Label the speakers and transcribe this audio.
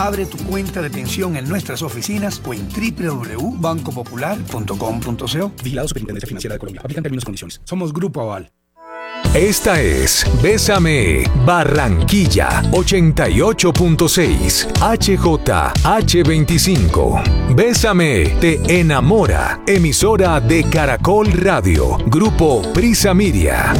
Speaker 1: Abre tu cuenta de pensión en nuestras oficinas o en www.bancopopular.com.co. Vigilado Superintendencia Financiera de Colombia. Aplican términos y condiciones. Somos Grupo Aval.
Speaker 2: Esta es Bésame Barranquilla 88.6 HJH25. Bésame te enamora. Emisora de Caracol Radio. Grupo Prisa Media.